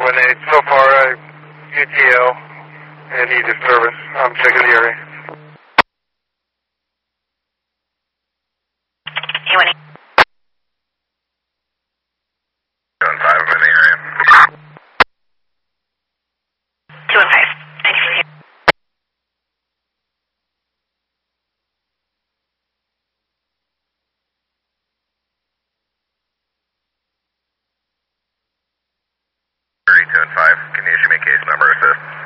518. So far, UTL and need disturbance. I'm checking the area. A18. 215, I'm in the area. 215. 94. 32 and 5. Can you issue me case number assist?